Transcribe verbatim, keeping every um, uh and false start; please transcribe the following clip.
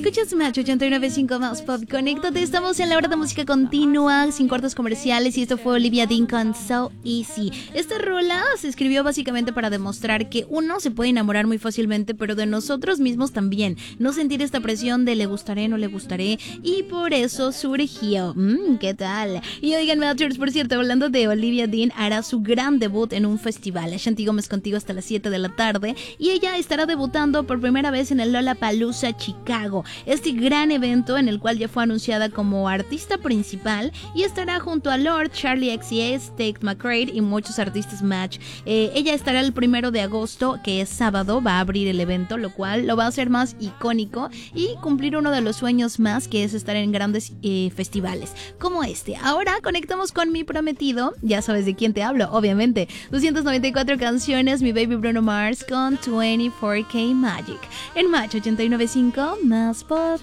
Escuchas Match ochenta y nueve punto cinco más Pop. Conéctate, estamos en la hora de música continua, sin cortos comerciales, y esto fue Olivia Dean con So Easy. Esta rola se escribió básicamente para demostrar que uno se puede enamorar muy fácilmente, pero de nosotros mismos también. No sentir esta presión de le gustaré, no le gustaré, y por eso surgió. Mmm, ¿qué tal? Y oigan, Matchers, por cierto, hablando de Olivia Dean, hará su gran debut en un festival. Ashanti Gómez contigo hasta las siete de la tarde, y ella estará debutando por primera vez en el Lollapalooza Chicago, este gran evento en el cual ya fue anunciada como artista principal, y estará junto a Lorde, Charli X C X, Tate McRae y muchos artistas Match. Eh, ella estará el primero de agosto, que es sábado, va a abrir el evento, lo cual lo va a hacer más icónico y cumplir uno de los sueños más, que es estar en grandes eh, festivales como este. Ahora conectamos con mi prometido, ya sabes de quién te hablo, obviamente. doscientas noventa y cuatro canciones, mi baby Bruno Mars con veinticuatro K Magic. En Match ochenta y nueve punto cinco más Pop.